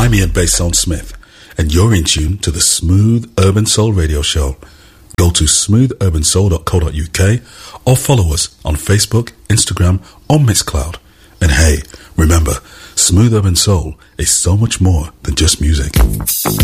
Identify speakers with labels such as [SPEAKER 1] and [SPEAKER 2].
[SPEAKER 1] I'm Ian Bassone Smith, and you're in tune to the Smooth Urban Soul Radio Show. Go to smoothurbansoul.co.uk or follow us on Facebook, Instagram, or Mixcloud. And hey, remember, Smooth Urban Soul is so much more than just music.